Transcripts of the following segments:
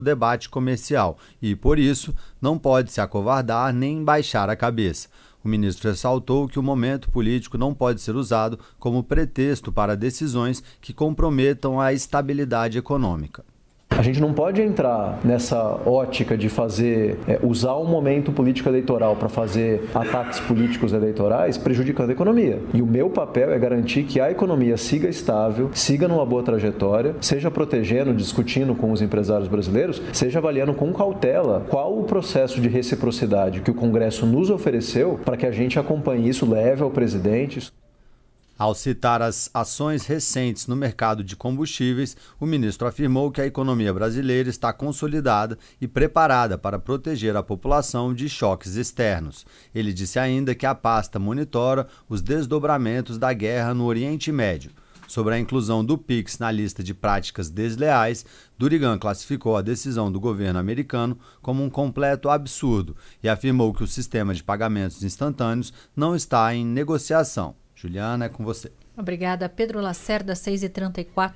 debate comercial e, por isso, não pode se acovardar nem baixar a cabeça. O ministro ressaltou que o momento político não pode ser usado como pretexto para decisões que comprometam a estabilidade econômica. A gente não pode entrar nessa ótica de usar o momento político eleitoral para fazer ataques políticos eleitorais prejudicando a economia. E o meu papel é garantir que a economia siga estável, siga numa boa trajetória, seja protegendo, discutindo com os empresários brasileiros, seja avaliando com cautela qual o processo de reciprocidade que o Congresso nos ofereceu para que a gente acompanhe isso, leve ao presidente. Ao citar as ações recentes no mercado de combustíveis, o ministro afirmou que a economia brasileira está consolidada e preparada para proteger a população de choques externos. Ele disse ainda que a pasta monitora os desdobramentos da guerra no Oriente Médio. Sobre a inclusão do Pix na lista de práticas desleais, Durigan classificou a decisão do governo americano como um completo absurdo e afirmou que o sistema de pagamentos instantâneos não está em negociação. Juliana, é com você. Obrigada, Pedro Lacerda, 6h34.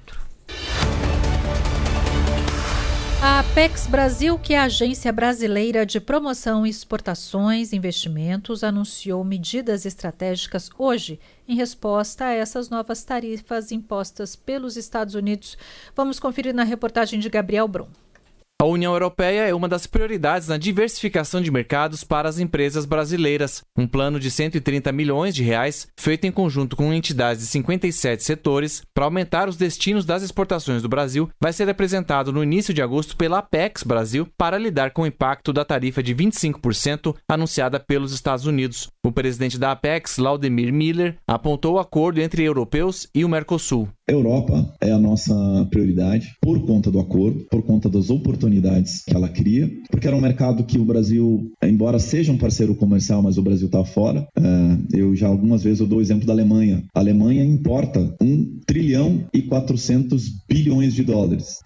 A Apex Brasil, que é a Agência Brasileira de Promoção e Exportações e Investimentos, anunciou medidas estratégicas hoje em resposta a essas novas tarifas impostas pelos Estados Unidos. Vamos conferir na reportagem de Gabriel Brum. A União Europeia é uma das prioridades na diversificação de mercados para as empresas brasileiras. Um plano de 130 milhões de reais, feito em conjunto com entidades de 57 setores, para aumentar os destinos das exportações do Brasil, vai ser apresentado no início de agosto pela Apex Brasil para lidar com o impacto da tarifa de 25% anunciada pelos Estados Unidos. O presidente da Apex, Laudemir Miller, apontou o acordo entre europeus e o Mercosul. A Europa é a nossa prioridade por conta do acordo, por conta das oportunidades que ela cria, porque era um mercado que o Brasil, embora seja um parceiro comercial, mas o Brasil está fora. Eu já algumas vezes eu dou o exemplo da Alemanha. A Alemanha importa 1 trilhão e 400 bilhões de dólares.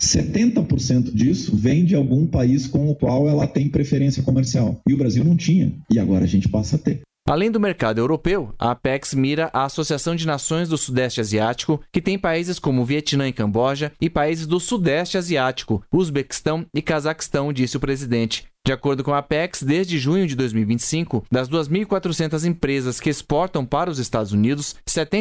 70% disso vem de algum país com o qual ela tem preferência comercial. E o Brasil não tinha. E agora a gente passa a ter. Além do mercado europeu, a Apex mira a Associação de Nações do Sudeste Asiático, que tem países como Vietnã e Camboja, e países do Sudeste Asiático, Uzbequistão e Cazaquistão, disse o presidente. De acordo com a Apex, desde junho de 2025, das 2.400 empresas que exportam para os Estados Unidos,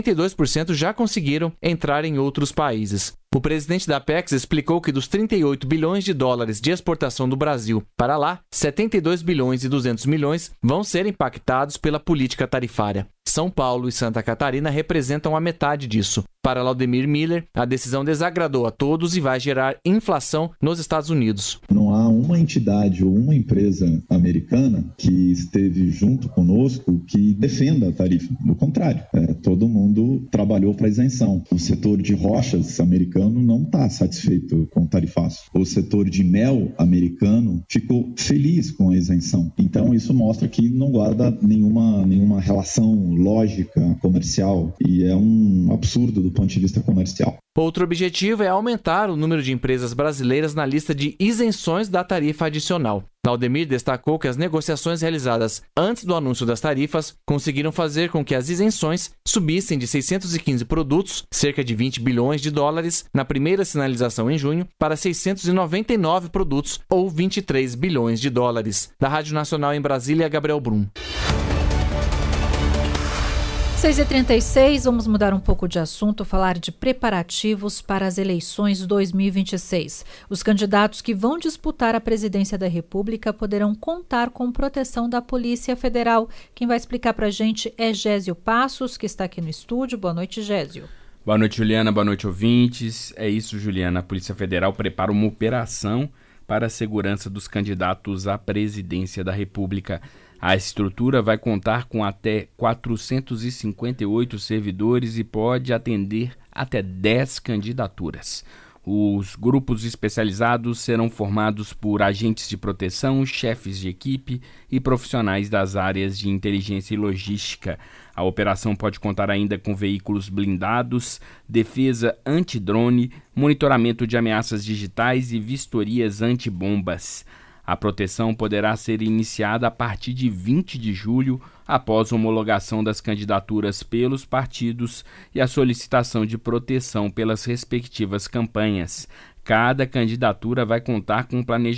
72% já conseguiram entrar em outros países. O presidente da Apex explicou que dos 38 bilhões de dólares de exportação do Brasil para lá, 72 bilhões e 200 milhões vão ser impactados pela política tarifária. São Paulo e Santa Catarina representam a metade disso. Para Laudemir Miller, a decisão desagradou a todos e vai gerar inflação nos Estados Unidos. Não há uma entidade ou uma empresa americana que esteve junto conosco que defenda a tarifa. Do contrário, todo mundo trabalhou para isenção. O setor de rochas americano não está satisfeito com o tarifaço. O setor de mel americano ficou feliz com a isenção. Então isso mostra que não guarda nenhuma relação lógica comercial e é um absurdo do ponto de vista comercial. Outro objetivo é aumentar o número de empresas brasileiras na lista de isenções da tarifa adicional. Laudemir destacou que as negociações realizadas antes do anúncio das tarifas conseguiram fazer com que as isenções subissem de 615 produtos, cerca de 20 bilhões de dólares, na primeira sinalização em junho, para 699 produtos, ou 23 bilhões de dólares. Da Rádio Nacional em Brasília, Gabriel Brum. 6h36, vamos mudar um pouco de assunto, falar de preparativos para as eleições 2026. Os candidatos que vão disputar a presidência da República poderão contar com proteção da Polícia Federal. Quem vai explicar para a gente é Gésio Passos, que está aqui no estúdio. Boa noite, Gésio. Boa noite, Juliana. Boa noite, ouvintes. É isso, Juliana. A Polícia Federal prepara uma operação para a segurança dos candidatos à presidência da República. A estrutura vai contar com até 458 servidores e pode atender até 10 candidaturas. Os grupos especializados serão formados por agentes de proteção, chefes de equipe e profissionais das áreas de inteligência e logística. A operação pode contar ainda com veículos blindados, defesa anti-drone, monitoramento de ameaças digitais e vistorias antibombas. A proteção poderá ser iniciada a partir de 20 de julho, após a homologação das candidaturas pelos partidos e a solicitação de proteção pelas respectivas campanhas. Cada candidatura vai contar com um planejamento